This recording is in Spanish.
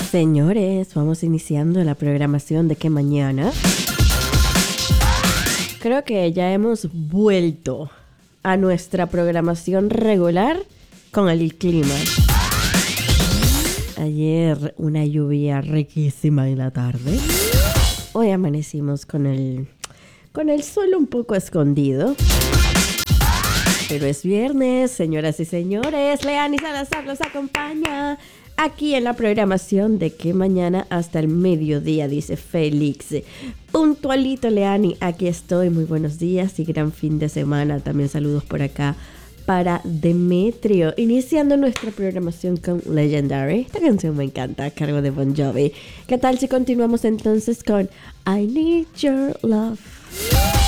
Señores, vamos iniciando la programación de Que Mañana. Creo que ya hemos vuelto a nuestra programación regular con el clima. Ayer una lluvia riquísima en la tarde. Hoy amanecimos con el sol un poco escondido. Pero es viernes, señoras y señores. Leani Salazar los acompaña aquí en la programación de Que Mañana hasta el mediodía, dice Félix. Puntualito, Leani, aquí estoy. Muy buenos días y gran fin de semana. También saludos por acá para Demetrio. Iniciando nuestra programación con Legendary. Esta canción me encanta, a cargo de Bon Jovi. ¿Qué tal si continuamos entonces con I Need Your Love?